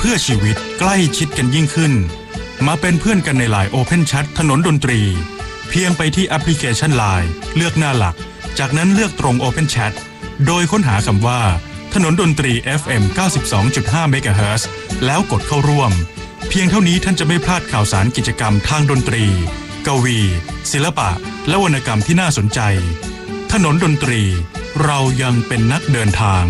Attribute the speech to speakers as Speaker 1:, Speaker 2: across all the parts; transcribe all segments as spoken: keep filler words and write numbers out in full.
Speaker 1: เพื่อชีวิตใกล้ชิดกันยิ่งขึ้นมาเป็นเพื่อนกันใน ไลน์ Open Chat ถนนดนตรีเพียงไปที่แอปพลิเคชัน ไลน์ เลือกหน้าหลักจากนั้นเลือกตรง Open Chat โดยค้นหาคำว่าถนนดนตรี เอฟ เอ็ม เก้าสิบสองจุดห้า เมกะเฮิรตซ์แล้วกดเข้าร่วมเพียงเท่านี้ท่านจะไม่พลาดข่าวสารกิจกรรมทางดนตรีกวีศิลปะและวรรณกรรมที่น่าสนใจถนนดนตรีเรายังเป็นนักเดินทาง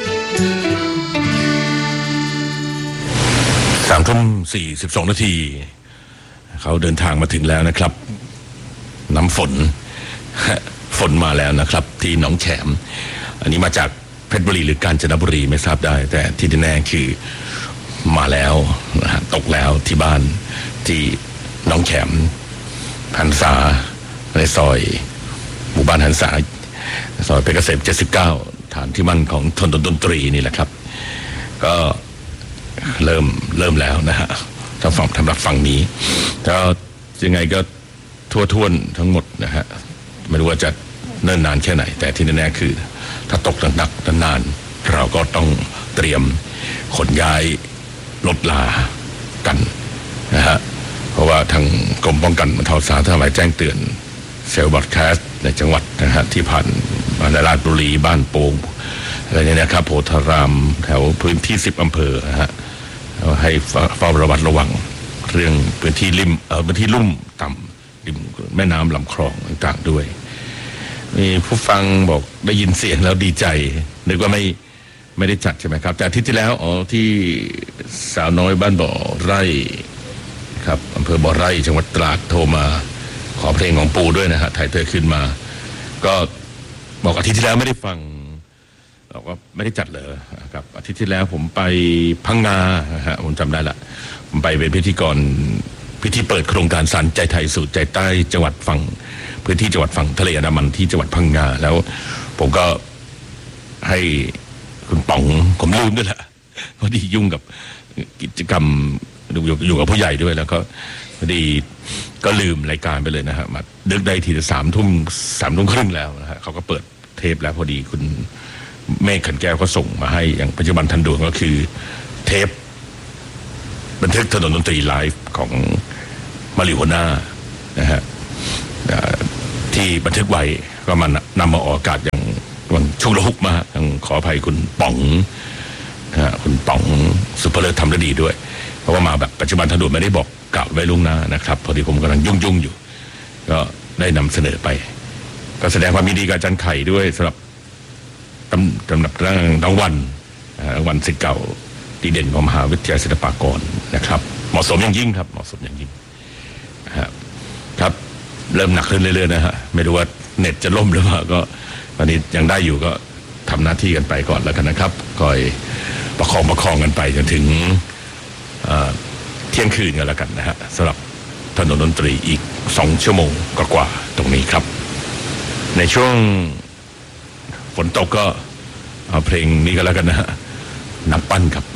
Speaker 2: สามทุ่มสี่สิบสองนาทีเขาเดินทางมาถึงแล้วนะครับน้ำฝนฝนมาแล้วนะครับที่หนองแขมอันนี้มาจากเพชรบุรีหรือกาญจนบุรีไม่ทราบได้แต่ที่แน่ๆคือมาแล้วนะฮะตกแล้วที่บ้านที่หนองแขมหันษาในซอยหมู่บ้านหันษาซอยเพชรเกษมเจ็ดสิบเก้าฐานที่มั่นของถนนดนตรีนี่แหละครับก็เริ่มเริ่มแล้วนะฮะถ้าฝั่งสำหรับฝั่งนี้ก็ยังไงก็ทั่วท่วนทั้งหมดนะฮะไม่รู้ว่าจะเนิ่นนานแค่ไหนแต่ที่แน่ๆคือถ้าตกหนักๆนานๆเราก็ต้องเตรียมขนย้ายรถลากันนะฮะเพราะว่าทางกรมป้องกันบรรเทาสาธารณภัยแจ้งเตือนเซลล์บอดแคสต์ในจังหวัดนะฮะที่ผ่านมาในราชบุรีบ้านโป่งอะไรเนี่ยนะครับโพธารามแถวพื้นที่สิบอำเภอนะฮะให้เฝ้าระวัดระวังเรื่องพื้นที่ริมเอ่อพื้นที่ลุ่มต่ำริมแม่น้ำลำคลองต่างๆด้วยมีผู้ฟังบอกได้ยินเสียงแล้วดีใจนึกว่าไม่ไม่ได้จัดใช่ไหมครับแต่อาทิตย์ที่แล้วอ๋อที่สาวน้อยบ้านบ่อไร่ครับอำเภอบ่อไร่จังหวัดตราดโทรมาขอเพลงของปูด้วยนะฮะถ่ายเธอขึ้นมาก็บอกอาทิตย์ที่แล้วไม่ได้ฟังบอกว่าไม่ได้จัดเลยครับอาทิตย์ที่แล้วผมไปพังงาฮะผมจำได้ละผมไปเป็นพิธีกรพิธีเปิดโครงการสานใจไทยสู่ใจใต้จังหวัดฝั่งพื้นที่จังหวัดฝั่งทะเลอันดามันที่จังหวัดพังงาแล้วผมก็ให้คุณป๋องผมลืมด้วยแหละพอดียุ่งกับกิจกรรมอยู่กับผู้ใหญ่ด้วยแล้วก็พอดีก็ลืมรายการไปเลยนะฮะมาดึกได้ทีสามทุ่มสามทุ่มครึ่งแล้วนะฮะเขาก็เปิดเทปแล้วพอดีคุณเมฆขันแก้วก็ส่งมาให้อย่างปัจจุบันทันด่วนก็คือเทปบันทึกถนนดนตรีไลฟ์ของมาริโอน่านะฮะที่บันทึกไว้ก็มานำมาออกอากาศอย่างวันชุกละหุกมาต้องขออภัยคุณป๋องนะฮะคุณป๋องซุปเปอร์เลิศทำได้ดีด้วยเพราะว่ามาแบบปัจจุบันทันด่วนไม่ได้บอกกล่าวไว้ล่วงหน้านะครับพอดีผมกำลังยุ่งๆอยู่ก็ได้นำเสนอไปก็แสดงความยินดีกับอาจารย์ไข่ด้วยสำหรับตำตำหนักรางวัลรางวัลศิษย์เก่าดีเด่นของมหาวิทยาลัยศิลปากรนะครับเหมาะสมอย่างยิ่งครับเหมาะสมอย่างยิ่งครับครับเริ่มหนักขึ้นเรื่อยๆนะฮะไม่รู้ว่าเน็ตจะล่มหรือเปล่าก็ตอนนี้ยังได้อยู่ก็ทำหน้าที่กันไปก่อนแล้วกันนะครับคอยประคองประคองกันไปจนถึงเที่ยงคืนกันแล้วกันนะฮะสำหรับถนนดนตรีอีกสองชั่วโมงกว่าๆตรงนี้ครับในช่วงฝนตกก็เอาเพลงนี้ก็แล้วกันนะฮะนักปั้นครับ